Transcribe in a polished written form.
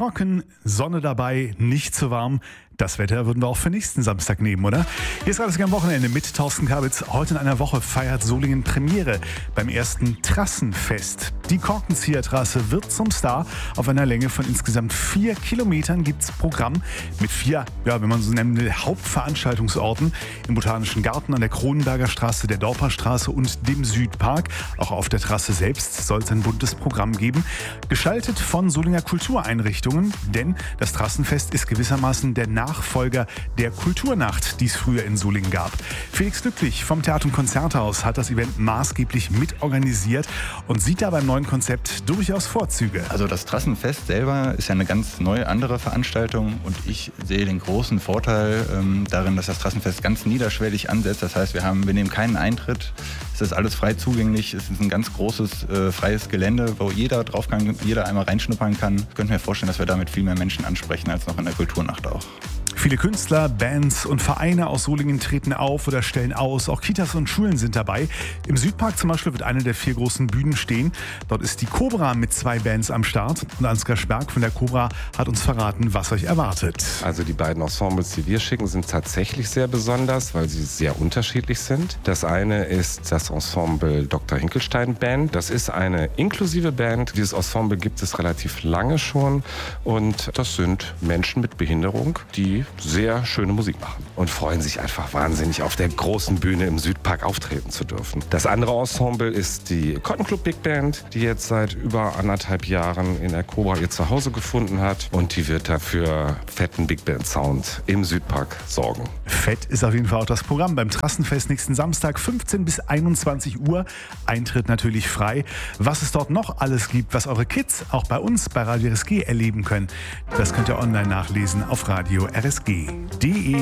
Trocken, Sonne dabei, nicht zu warm. Das Wetter würden wir auch für nächsten Samstag nehmen, oder? Hier ist alles am Wochenende mit Thorsten Kabitz. Heute in einer Woche feiert Solingen Premiere beim ersten Trassenfest. Die Korkenzieher-Trasse wird zum Star. Auf einer Länge von insgesamt 4 Kilometern gibt es Programm mit 4, wenn man so nennt, Hauptveranstaltungsorten. Im Botanischen Garten, an der Kronenberger Straße, der Dorperstraße und dem Südpark. Auch auf der Trasse selbst soll es ein buntes Programm geben. Gestaltet von Solinger Kultureinrichtungen, denn das Trassenfest ist gewissermaßen der Nachfolger der Kulturnacht, die es früher in Solingen gab. Felix Glücklich vom Theater- und Konzerthaus hat das Event maßgeblich mitorganisiert und sieht da beim neuen Konzept durchaus Vorzüge. Also das Trassenfest selber ist ja eine ganz neue, andere Veranstaltung und ich sehe den großen Vorteil darin, dass das Trassenfest ganz niederschwellig ansetzt. Das heißt, wir nehmen keinen Eintritt, es ist alles frei zugänglich, es ist ein ganz großes freies Gelände, wo jeder drauf kann, jeder einmal reinschnuppern kann. Ich könnte mir vorstellen, dass wir damit viel mehr Menschen ansprechen als noch in der Kulturnacht auch. Viele Künstler, Bands und Vereine aus Solingen treten auf oder stellen aus. Auch Kitas und Schulen sind dabei. Im Südpark zum Beispiel wird eine der 4 großen Bühnen stehen. Dort ist die Cobra mit 2 Bands am Start. Und Ansgar Sperg von der Cobra hat uns verraten, was euch erwartet. Also die beiden Ensembles, die wir schicken, sind tatsächlich sehr besonders, weil sie sehr unterschiedlich sind. Das eine ist das Ensemble Dr. Hinkelstein Band. Das ist eine inklusive Band. Dieses Ensemble gibt es relativ lange schon. Und das sind Menschen mit Behinderung, die sehr schöne Musik machen und freuen sich einfach wahnsinnig, auf der großen Bühne im Südpark auftreten zu dürfen. Das andere Ensemble ist die Cotton Club Big Band, die jetzt seit über 1,5 Jahren in der Cobra ihr Zuhause gefunden hat und die wird dafür fetten Big Band Sound im Südpark sorgen. Fett ist auf jeden Fall auch das Programm beim Trassenfest nächsten Samstag 15 bis 21 Uhr. Eintritt natürlich frei. Was es dort noch alles gibt, was eure Kids auch bei uns bei Radio RSG erleben können, das könnt ihr online nachlesen auf Radio RSG.de.